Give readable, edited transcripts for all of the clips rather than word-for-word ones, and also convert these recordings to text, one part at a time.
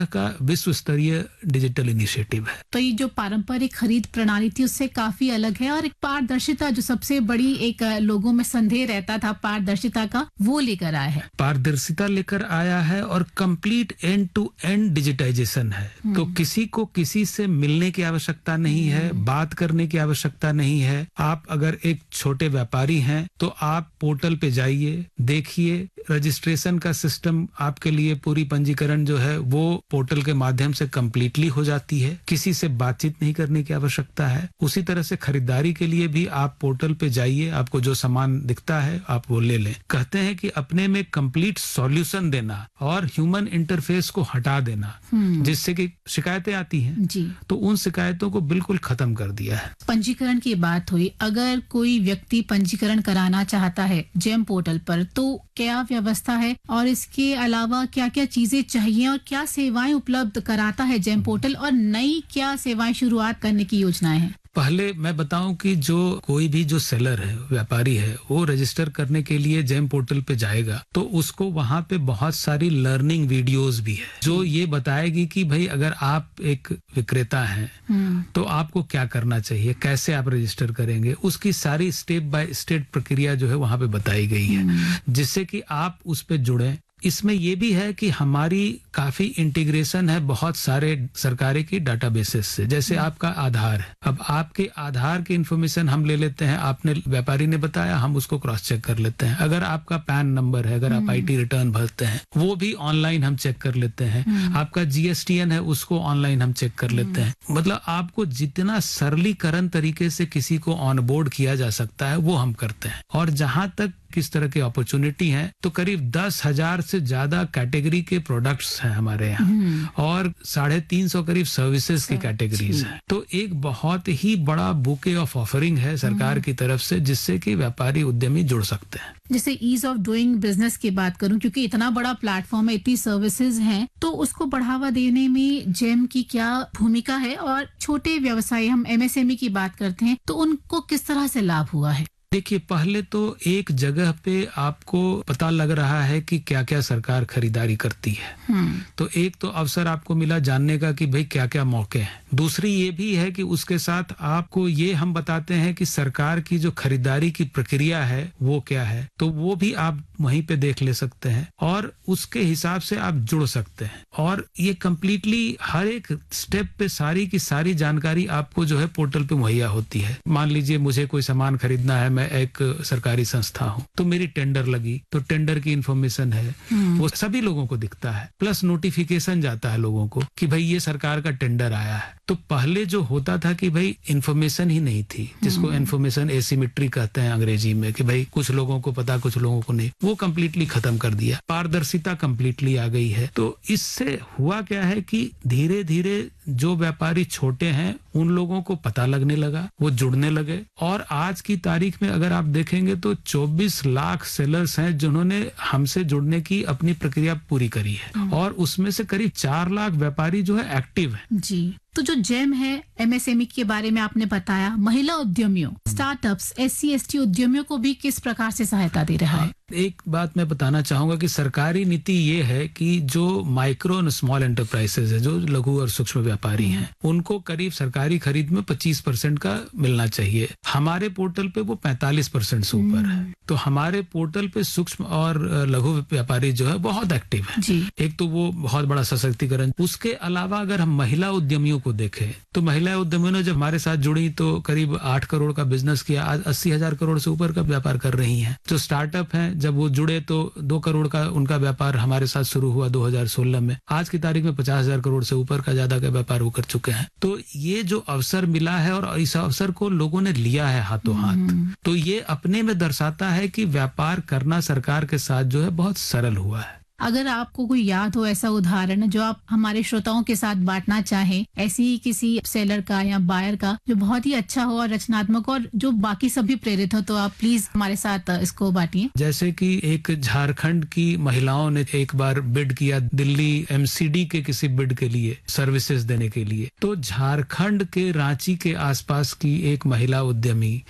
का विश्व स्तरीय डिजिटल इनिशिएटिव है। तो ये जो पारंपरिक खरीद प्रणाली थी उससे काफी अलग है और एक पारदर्शिता, जो सबसे बड़ी एक लोगों में संदेह रहता था पारदर्शिता का, वो लेकर आया है। पारदर्शिता लेकर आया है और complete and to and digitisation है। तो किसी को किसी से मिलने की आवश्यकता नहीं है, बात करने की आवश्यकता नहीं है। आप अगर एक छोटे व्यापारी हैं तो आप पोर्टल पे जाइए, देखिए, रजिस्ट्रेशन का सिस्टम आपके लिए, पूरी पंजीकरण जो है वो पोर्टल के माध्यम से कंप्लीटली हो जाती है। किसी से बातचीत नहीं करने की आवश्यकता है। उसी तरह से खरीदारी के लिए भी आप पोर्टल पे जाइए, आपको जो सामान दिखता है आप वो ले लें। कहते हैं कि अपने में कंप्लीट सॉल्यूशन देना और ह्यूमन इंटरफेस को हटा देना, जिससे कि शिकायतें आती हैं जी, तो उन शिकायतों को बिल्कुल खत्म कर दिया है। पंजीकरण की बात हुई, अगर कोई व्यक्ति पंजीकरण कराना चाहता है जेम पोर्टल पर तो क्या व्यवस्था है और इसके अलावा क्या क्या चीजें चाहिए और क्या सेवाएं उपलब्ध कराता है जेम पोर्टल, और नई क्या सेवाएं शुरुआत करने की योजनाएं हैं? पहले मैं बताऊं कि जो कोई भी जो सेलर है, व्यापारी है, वो रजिस्टर करने के लिए जेम पोर्टल पे जाएगा तो उसको वहां पे बहुत सारी लर्निंग वीडियोस भी है जो ये बताएगी कि भाई अगर आप एक विक्रेता हैं तो आपको क्या करना चाहिए, कैसे आप रजिस्टर करेंगे, उसकी सारी स्टेप बाय स्टेप प्रक्रिया जो है वहां पे बताई गई है, जिससे कि आप उस पे जुड़े। इसमें ये भी है कि हमारी काफी इंटीग्रेशन है बहुत सारे सरकारी की डाटाबेसेस से। जैसे आपका आधार है, अब आपके आधार की इंफॉर्मेशन हम ले लेते हैं, आपने व्यापारी ने बताया, हम उसको क्रॉस चेक कर लेते हैं। अगर आपका पैन नंबर है, अगर आप आईटी रिटर्न भरते हैं, वो भी ऑनलाइन हम चेक कर लेते हैं। आपका जीएसटीएन है, उसको ऑनलाइन हम चेक कर लेते हैं। मतलब आपको जितना सरलीकरण तरीके से किसी को ऑनबोर्ड किया जा सकता है वो हम करते हैं। और जहां तक किस तरह की अपॉर्चुनिटी है तो करीब 10,000 से ज्यादा कैटेगरी के प्रोडक्ट्स हैं हमारे यहाँ और 350 करीब सर्विसेज की कैटेगरीज हैं। तो एक बहुत ही बड़ा बुके ऑफ ऑफरिंग है सरकार की तरफ से, जिससे कि व्यापारी उद्यमी जुड़ सकते हैं। जैसे ईज ऑफ डूइंग बिजनेस की बात करूं, क्योंकि इतना बड़ा प्लेटफॉर्म है, इतनी सर्विसेज हैं, तो उसको बढ़ावा देने में जेम की क्या भूमिका है? और छोटे व्यवसाय, हम एमएसएमई की बात करते हैं, तो उनको किस तरह से लाभ हुआ है? देखिए, पहले तो एक जगह पे आपको पता लग रहा है कि क्या क्या सरकार खरीदारी करती है। तो एक तो अवसर आपको मिला जानने का कि भाई क्या क्या मौके हैं। दूसरी ये भी है कि उसके साथ आपको ये हम बताते हैं कि सरकार की जो खरीदारी की प्रक्रिया है वो क्या है, तो वो भी आप वहीं पे देख ले सकते हैं और उसके हिसाब से आप जुड़ सकते हैं। और ये कम्प्लीटली हर एक स्टेप पे सारी की सारी जानकारी आपको जो है पोर्टल पे मुहैया होती है। मान लीजिए मुझे कोई सामान खरीदना है, मैं एक सरकारी संस्था हूँ, तो मेरी टेंडर लगी, तो टेंडर की इन्फॉर्मेशन है वो सभी लोगों को दिखता है, प्लस नोटिफिकेशन जाता है लोगों को कि भाई ये सरकार का टेंडर आया है। तो पहले जो होता था कि भाई इन्फॉर्मेशन ही नहीं थी, जिसको इन्फॉर्मेशन एसिमेट्री कहते हैं अंग्रेजी में, कि भाई कुछ लोगों को पता कुछ लोगों को नहीं, वो कम्प्लीटली खत्म कर दिया। पारदर्शिता कम्प्लीटली आ गई है। तो इससे हुआ क्या है कि धीरे धीरे जो व्यापारी छोटे हैं उन लोगों को पता लगने लगा, वो जुड़ने लगे। और आज की तारीख में अगर आप देखेंगे तो 24 लाख सेलर्स हैं जिन्होंने हमसे जुड़ने की अपनी प्रक्रिया पूरी करी है और उसमें से करीब 4 लाख व्यापारी जो है एक्टिव है। जी, तो जो जेम है, एमएसएमई के बारे में आपने बताया, महिला उद्यमियों, स्टार्टअप्स, SC/ST उद्यमियों को भी किस प्रकार से सहायता दे रहा है? एक बात मैं बताना चाहूंगा कि सरकारी नीति ये है कि जो माइक्रो और स्मॉल एंटरप्राइजेज है, जो लघु और सूक्ष्म व्यापारी हैं, उनको करीब सरकारी खरीद में 25% का मिलना चाहिए। हमारे पोर्टल पे वो 45% से ऊपर है। तो हमारे पोर्टल पे सूक्ष्म और लघु व्यापारी जो है बहुत एक्टिव है। एक तो वो बहुत बड़ा सशक्तिकरण। उसके अलावा अगर हम महिला उद्यमियों को देखें तो महिला उद्यमियों ने जब हमारे साथ जुड़ी तो करीब 8 करोड़ का बिजनेस किया, आज 80,000 करोड़ से ऊपर का व्यापार कर रही हैं। जो स्टार्टअप हैं जब वो जुड़े तो 2 करोड़ का उनका व्यापार हमारे साथ शुरू हुआ 2016 में। आज की तारीख में 50,000 करोड़ से ऊपर का ज्यादा का व्यापार वो कर चुके हैं। तो ये जो अवसर मिला है और इस अवसर को लोगों ने लिया है हाथों हाथ, तो ये अपने में दर्शाता है कि व्यापार करना सरकार के साथ जो है बहुत सरल हुआ है। अगर आपको कोई याद हो ऐसा उदाहरण जो आप हमारे श्रोताओं के साथ बांटना चाहें, ऐसी ही किसी सेलर का या बायर का जो बहुत ही अच्छा हो और रचनात्मक और जो बाकी सभी प्रेरित हो, तो आप प्लीज हमारे साथ इसको बांटिए। जैसे कि एक झारखंड की महिलाओं ने एक बार बिड किया दिल्ली MCD के किसी बिड के लिए, सर्विसेज देने के लिए। तो झारखंड के रांची के आसपास की एक महिला उद्यमी,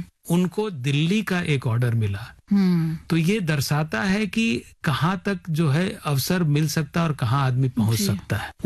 उनको दिल्ली का एक ऑर्डर मिला। तो ये दर्शाता है कि कहाँ तक जो है अवसर मिल सकता है और कहाँ आदमी पहुंच सकता है।